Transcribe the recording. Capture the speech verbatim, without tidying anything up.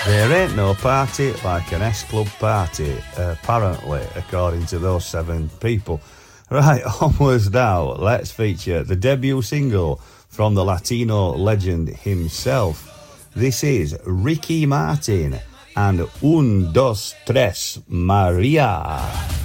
There ain't no party like an S-Club party, apparently, according to those seven people. Right, onwards now, let's feature the debut single from the Latino legend himself. This is Ricky Martin and Un, Dos, Tres, Maria.